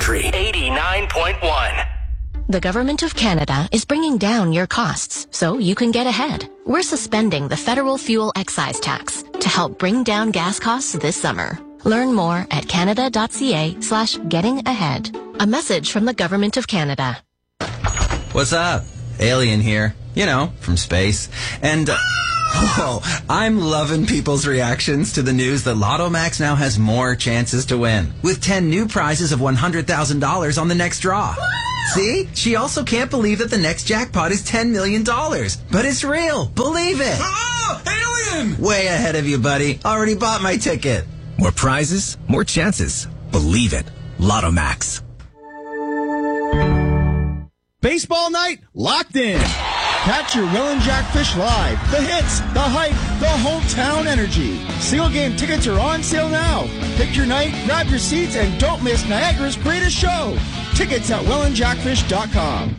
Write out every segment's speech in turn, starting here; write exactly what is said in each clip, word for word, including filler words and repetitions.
Country eighty-nine point one. The Government of Canada is bringing down your costs so you can get ahead. We're suspending the federal fuel excise tax to help bring down gas costs this summer. Learn more at canada.ca slash getting ahead. A message from the Government of Canada. What's up? Alien here. You know, from space. And... Uh, Whoa, I'm loving people's reactions to the news that Lotto Max now has more chances to win, with ten new prizes of one hundred thousand dollars on the next draw. See? She also can't believe that the next jackpot is ten million dollars. But it's real. Believe it. Oh, alien! Way ahead of you, buddy. Already bought my ticket. More prizes, more chances. Believe it. Lotto Max. Baseball night locked in. Catch your Will and Jack Fish live. The hits, the hype, the hometown energy. Single game tickets are on sale now. Pick your night, grab your seats, and don't miss Niagara's greatest show. Tickets at will and jack fish dot com.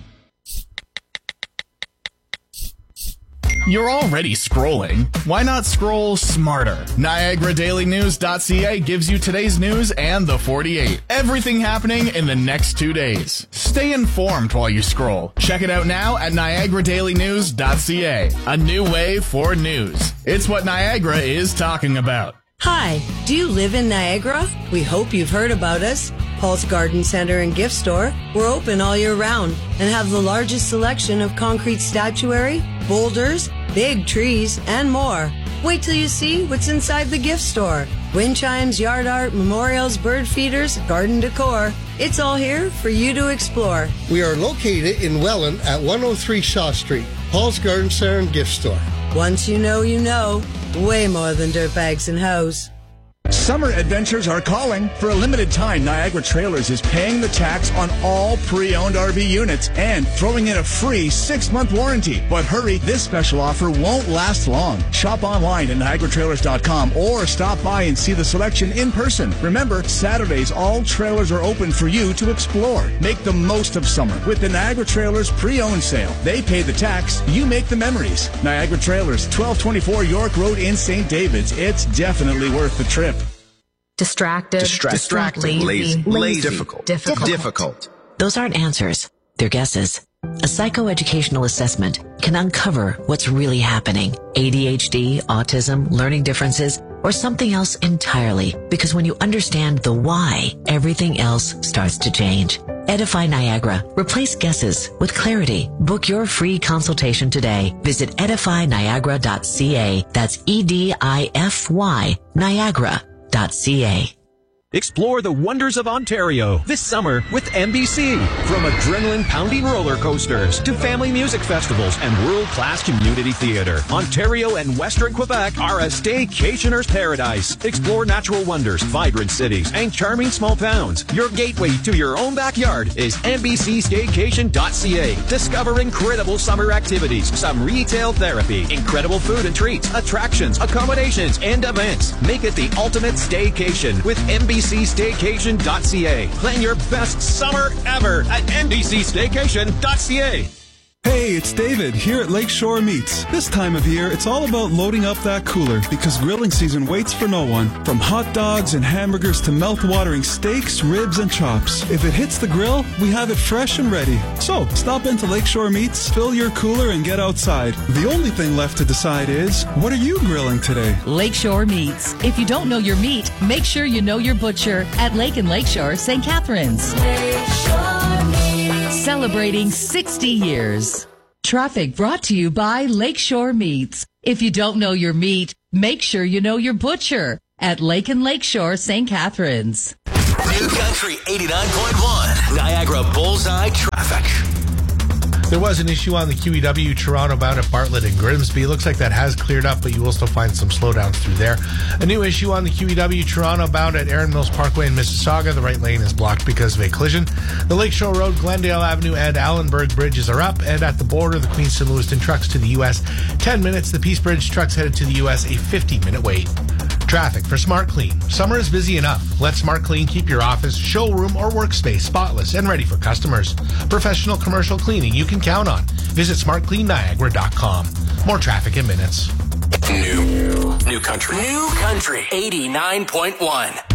You're already scrolling. Why not scroll smarter? Niagara Daily News dot C A gives you today's news and the forty-eight. Everything happening in the next two days. Stay informed while you scroll. Check it out now at Niagara Daily News dot C A. A new way for news. It's what Niagara is talking about. Hi, do you live in Niagara? We hope you've heard about us. Paul's Garden Center and Gift Store. We're open all year round and have the largest selection of concrete statuary, boulders, big trees, and more. Wait till you see what's inside the gift store. Wind chimes, yard art, memorials, bird feeders, garden decor. It's all here for you to explore. We are located in Welland at one oh three Shaw Street. Paul's Garden Center and Gift Store. Once you know, you know. Way more than dirt bags and hoes. Summer adventures are calling. For a limited time, Niagara Trailers is paying the tax on all pre-owned R V units and throwing in a free six-month warranty. But hurry, this special offer won't last long. Shop online at niagara trailers dot com or stop by and see the selection in person. Remember, Saturdays, all trailers are open for you to explore. Make the most of summer with the Niagara Trailers pre-owned sale. They pay the tax, you make the memories. Niagara Trailers, twelve twenty-four York Road in Saint David's. It's definitely worth the trip. Distracted, Distracted, distracted lazy, lazy, lazy, difficult, difficult, difficult. Those aren't answers. They're guesses. A psychoeducational assessment can uncover what's really happening. A D H D, autism, learning differences, or something else entirely. Because when you understand the why, everything else starts to change. Edify Niagara. Replace guesses with clarity. Book your free consultation today. Visit edify niagara dot c a. That's E D I F Y, Niagara dot c a. Explore the wonders of Ontario this summer with N B C. From adrenaline-pounding roller coasters to family music festivals and world-class community theater, Ontario and Western Quebec are a staycationer's paradise. Explore natural wonders, vibrant cities, and charming small towns. Your gateway to your own backyard is N B C staycation dot c a. Discover incredible summer activities, some retail therapy, incredible food and treats, attractions, accommodations, and events. Make it the ultimate staycation with N B C staycation dot c a. Plan your best summer ever at N B C staycation dot c a. Hey, it's David here at Lakeshore Meats. This time of year, it's all about loading up that cooler because grilling season waits for no one. From hot dogs and hamburgers to mouth-watering steaks, ribs, and chops. If it hits the grill, we have it fresh and ready. So, stop into Lakeshore Meats, fill your cooler, and get outside. The only thing left to decide is, what are you grilling today? Lakeshore Meats. If you don't know your meat, make sure you know your butcher at Lake and Lakeshore, Saint Catharines. Lakeshore Meats. Celebrating sixty years. Traffic brought to you by Lakeshore Meats. If you don't know your meat, make sure you know your butcher at Lake and Lakeshore, Saint Catharines. New Country eighty-nine point one, Niagara Bullseye Traffic. There was an issue on the Q E W Toronto bound at Bartlett and Grimsby. It looks like that has cleared up, but you will still find some slowdowns through there. A new issue on the Q E W Toronto bound at Erin Mills Parkway in Mississauga. The right lane is blocked because of a collision. The Lakeshore Road, Glendale Avenue, and Allenberg bridges are up. And at the border, the Queenston Lewiston trucks to the U S ten minutes. The Peace Bridge trucks headed to the U S a fifty minute wait. Traffic for Smart Clean. Summer is busy enough. Let Smart Clean keep your office, showroom, or workspace spotless and ready for customers. Professional commercial cleaning you can count on. Visit smart clean niagara dot com. More traffic in minutes. New. New Country. New Country eighty-nine point one.